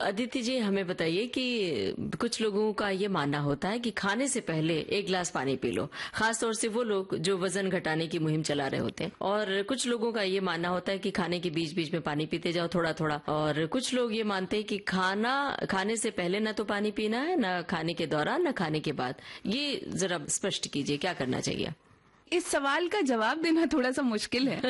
अदिति जी, हमें बताइए कि कुछ लोगों का ये मानना होता है कि खाने से पहले 1 गिलास पानी पी लो, खासतौर से वो लोग जो वजन घटाने की मुहिम चला रहे होते हैं। और कुछ लोगों का ये मानना होता है कि खाने के बीच बीच में पानी पीते जाओ थोड़ा थोड़ा। और कुछ लोग ये मानते हैं कि खाना खाने से पहले न तो पानी पीना है, न खाने के दौरान, न खाने के बाद। ये जरा स्पष्ट कीजिए, क्या करना चाहिए? इस सवाल का जवाब देना थोड़ा सा मुश्किल है।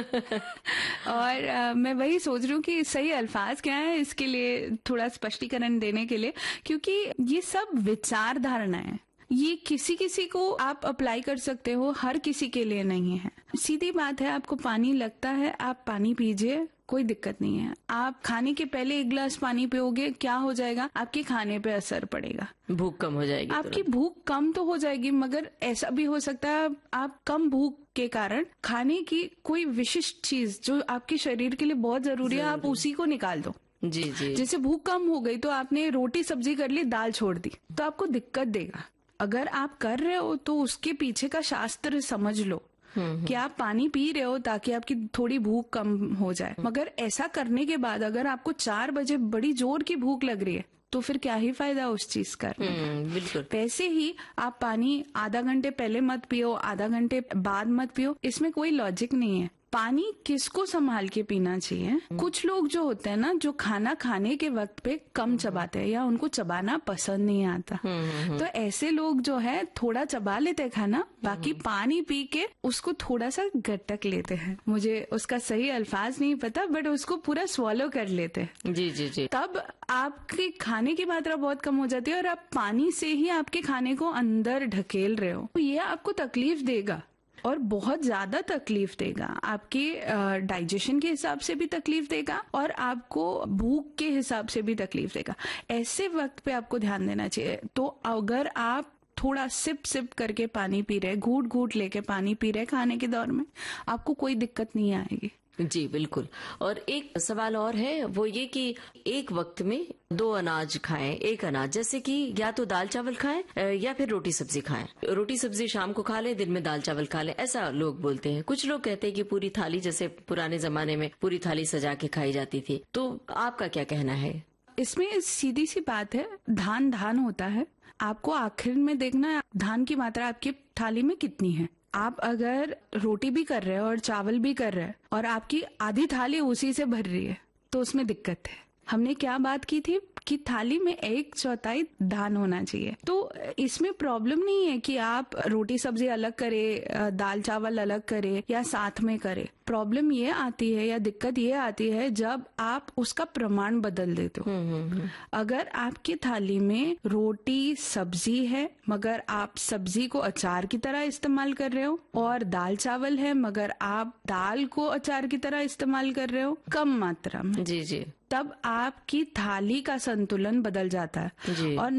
और मैं वही सोच रही हूँ कि सही अल्फाज क्या है इसके लिए थोड़ा स्पष्टीकरण देने के लिए, क्योंकि ये सब विचार धारणा है। ये किसी किसी को आप अप्लाई कर सकते हो, हर किसी के लिए नहीं है। सीधी बात है, आपको पानी लगता है, आप पानी पीजिए, कोई दिक्कत नहीं है। आप खाने के पहले 1 गिलास पानी पियोगे, क्या हो जाएगा? आपके खाने पे असर पड़ेगा, भूख कम हो जाएगी। आपकी भूख कम तो हो जाएगी, मगर ऐसा भी हो सकता है आप कम भूख के कारण खाने की कोई विशिष्ट चीज जो आपके शरीर के लिए बहुत जरूरी है, आप उसी को निकाल दो। जी जी। जैसे भूख कम हो गई तो आपने रोटी सब्जी कर ली, दाल छोड़ दी, तो आपको दिक्कत देगा। अगर आप कर रहे हो तो उसके पीछे का शास्त्र समझ लो कि आप पानी पी रहे हो ताकि आपकी थोड़ी भूख कम हो जाए। मगर ऐसा करने के बाद अगर आपको 4 बजे बड़ी जोर की भूख लग रही है तो फिर क्या ही फायदा उस चीज का। बिल्कुल। वैसे ही आप पानी आधा घंटे पहले मत पियो, आधा घंटे बाद मत पियो, इसमें कोई लॉजिक नहीं है। पानी किसको संभाल के पीना चाहिए। कुछ लोग जो होते हैं ना, जो खाना खाने के वक्त पे कम चबाते हैं या उनको चबाना पसंद नहीं आता, तो ऐसे लोग जो है थोड़ा चबा लेते हैं खाना, बाकी पानी पी के उसको थोड़ा सा गट्टक लेते हैं। मुझे उसका सही अल्फाज नहीं पता, बट उसको पूरा स्वॉलो कर लेते हैं। जी जी जी। तब आपके खाने की मात्रा बहुत कम हो जाती है और आप पानी से ही आपके खाने को अंदर ढकेल रहे हो। ये आपको तकलीफ देगा और बहुत ज्यादा तकलीफ देगा। आपके डाइजेशन के हिसाब से भी तकलीफ देगा और आपको भूख के हिसाब से भी तकलीफ देगा। ऐसे वक्त पे आपको ध्यान देना चाहिए। तो अगर आप थोड़ा सिप सिप करके पानी पी रहे, घूट घूट लेके पानी पी रहे खाने के दौर में, आपको कोई दिक्कत नहीं आएगी। जी बिल्कुल। और एक सवाल और है, वो ये कि एक वक्त में 2 अनाज खाएं, एक अनाज, जैसे कि या तो दाल चावल खाएं या फिर रोटी सब्जी खाएं। रोटी सब्जी शाम को खा लें, दिन में दाल चावल खा लें, ऐसा लोग बोलते हैं। कुछ लोग कहते हैं कि पूरी थाली, जैसे पुराने जमाने में पूरी थाली सजा के खाई जाती थी। तो आपका क्या कहना है? इसमें सीधी सी बात है, धान धान होता है। आपको आखिर में देखना है धान की मात्रा आपकी थाली में कितनी है। आप अगर रोटी भी कर रहे हो और चावल भी कर रहे हैं और आपकी आधी थाली उसी से भर रही है, तो उसमें दिक्कत है। हमने क्या बात की थी कि थाली में 1/4 धान होना चाहिए। तो इसमें प्रॉब्लम नहीं है कि आप रोटी सब्जी अलग करे, दाल चावल अलग करे या साथ में करे। प्रॉब्लम ये आती है या दिक्कत ये आती है जब आप उसका प्रमाण बदल देते हो। अगर आपकी थाली में रोटी सब्जी है मगर आप सब्जी को अचार की तरह इस्तेमाल कर रहे हो, और दाल चावल है मगर आप दाल को अचार की तरह इस्तेमाल कर रहे हो कम मात्रा में, जी जी, तब आपकी थाली का संतुलन बदल जाता है। और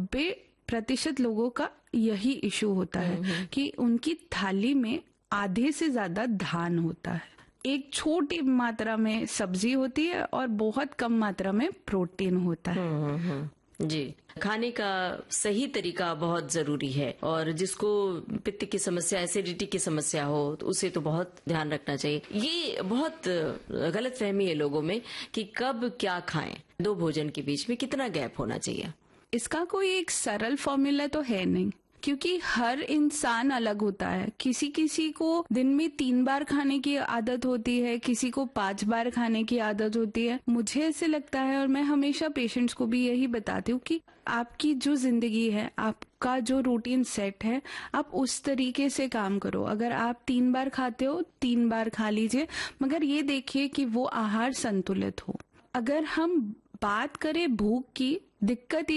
90% लोगों का यही इशू होता है कि उनकी थाली में आधे से ज्यादा धान होता है, एक छोटी मात्रा में सब्जी होती है और बहुत कम मात्रा में प्रोटीन होता है। जी, खाने का सही तरीका बहुत जरूरी है। और जिसको पित्त की समस्या, एसिडिटी की समस्या हो, तो उसे तो बहुत ध्यान रखना चाहिए। ये बहुत गलतफहमी है लोगों में कि कब क्या खाएं, 2 भोजन के बीच में कितना गैप होना चाहिए। इसका कोई एक सरल फॉर्मूला तो है नहीं, क्योंकि हर इंसान अलग होता है। किसी किसी को दिन में 3 बार खाने की आदत होती है, किसी को 5 बार खाने की आदत होती है। मुझे ऐसे लगता है, और मैं हमेशा पेशेंट्स को भी यही बताती हूँ कि आपकी जो जिंदगी है, आपका जो रूटीन सेट है, आप उस तरीके से काम करो। अगर आप 3 बार खाते हो, 3 बार खा लीजिए, मगर ये देखिए कि वो आहार संतुलित हो। अगर हम बात करें भूख की, दिक्कत